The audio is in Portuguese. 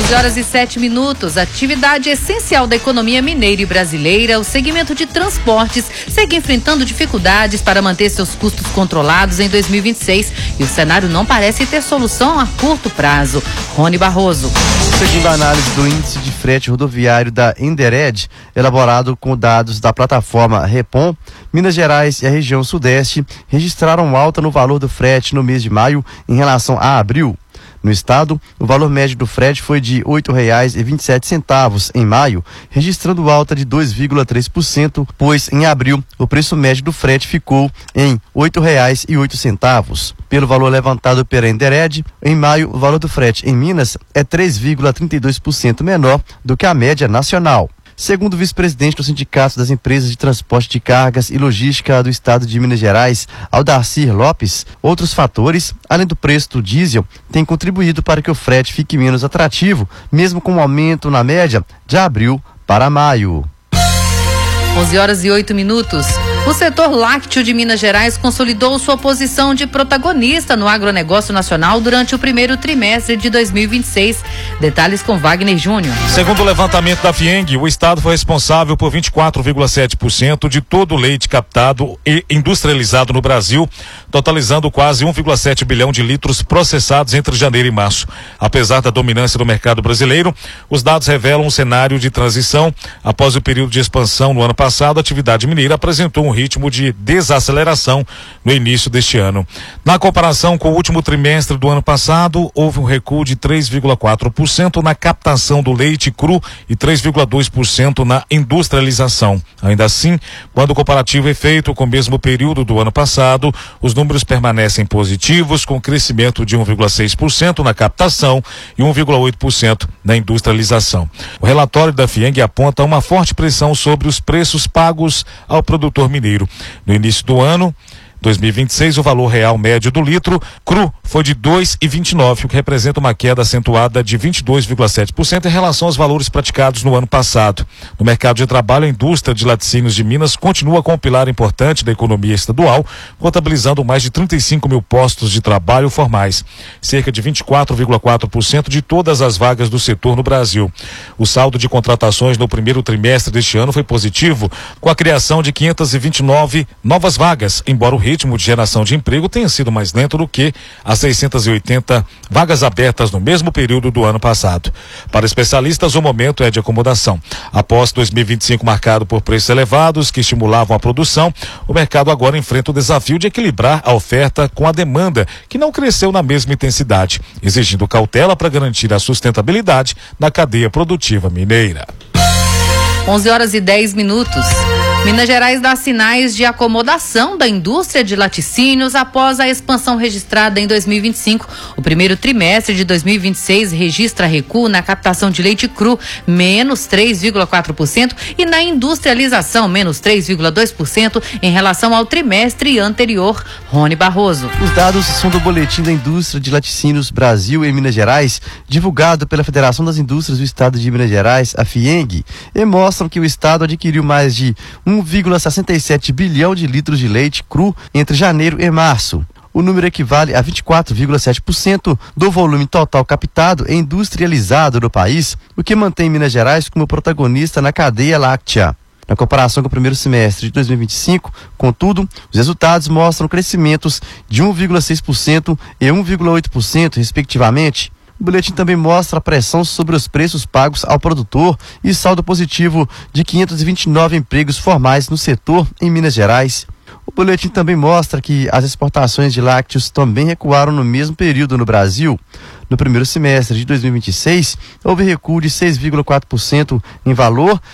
11h07. Atividade essencial da economia mineira e brasileira, o segmento de transportes segue enfrentando dificuldades para manter seus custos controlados em 2026 e o cenário não parece ter solução a curto prazo. Rony Barroso. Segundo a análise do índice de frete rodoviário da Endered, elaborado com dados da plataforma Repom, Minas Gerais e a região Sudeste registraram alta no valor do frete no mês de maio em relação a abril. No estado, o valor médio do frete foi de R$ 8,27 em maio, registrando alta de 2,3%, pois em abril o preço médio do frete ficou em R$ 8,08. Pelo valor levantado pela Endered, em maio o valor do frete em Minas é 3,32% menor do que a média nacional. Segundo o vice-presidente do Sindicato das Empresas de Transporte de Cargas e Logística do Estado de Minas Gerais, Aldarcir Lopes, outros fatores, além do preço do diesel, têm contribuído para que o frete fique menos atrativo, mesmo com um aumento na média de abril para maio. 11h08. O setor lácteo de Minas Gerais consolidou sua posição de protagonista no agronegócio nacional durante o primeiro trimestre de 2026. Detalhes com Wagner Júnior. Segundo o levantamento da FIENG, o estado foi responsável por 24,7% de todo o leite captado e industrializado no Brasil, totalizando quase 1,7 bilhão de litros processados entre janeiro e março. Apesar da dominância do mercado brasileiro, os dados revelam um cenário de transição. Após o período de expansão no ano passado, a atividade mineira apresentou um ritmo de desaceleração no início deste ano. Na comparação com o último trimestre do ano passado, houve um recuo de 3,4% na captação do leite cru e 3,2% na industrialização. Ainda assim, quando o comparativo é feito com o mesmo período do ano passado, os números permanecem positivos, com crescimento de 1,6% na captação e 1,8% na industrialização. O relatório da FIENG aponta uma forte pressão sobre os preços pagos ao produtor mineiro. No início do ano 2026, o valor real médio do litro cru foi de R$ 2,29, o que representa uma queda acentuada de 22,7% em relação aos valores praticados no ano passado. No mercado de trabalho, a indústria de laticínios de Minas continua com um pilar importante da economia estadual, contabilizando mais de 35 mil postos de trabalho formais, cerca de 24,4% de todas as vagas do setor no Brasil. O saldo de contratações no primeiro trimestre deste ano foi positivo, com a criação de 529 novas vagas, embora o ritmo de geração de emprego tenha sido mais lento do que as 680 vagas abertas no mesmo período do ano passado. Para especialistas, o momento é de acomodação. Após 2025 marcado por preços elevados que estimulavam a produção, o mercado agora enfrenta o desafio de equilibrar a oferta com a demanda, que não cresceu na mesma intensidade, exigindo cautela para garantir a sustentabilidade da cadeia produtiva mineira. 11h10. Minas Gerais dá sinais de acomodação da indústria de laticínios após a expansão registrada em 2025. O primeiro trimestre de 2026 registra recuo na captação de leite cru, menos 3,4%, e na industrialização, menos 3,2% em relação ao trimestre anterior. Rony Barroso. Os dados são do Boletim da Indústria de Laticínios Brasil em Minas Gerais, divulgado pela Federação das Indústrias do Estado de Minas Gerais, a FIENG, e mostram que o estado adquiriu mais de 1,67 bilhão de litros de leite cru entre janeiro e março. O número equivale a 24,7% do volume total captado e industrializado no país, o que mantém Minas Gerais como protagonista na cadeia láctea. Na comparação com o primeiro semestre de 2025, contudo, os resultados mostram crescimentos de 1,6% e 1,8%, respectivamente. O boletim também mostra a pressão sobre os preços pagos ao produtor e saldo positivo de 529 empregos formais no setor em Minas Gerais. O boletim também mostra que as exportações de lácteos também recuaram no mesmo período no Brasil. No primeiro semestre de 2026, houve recuo de 6,4% em valor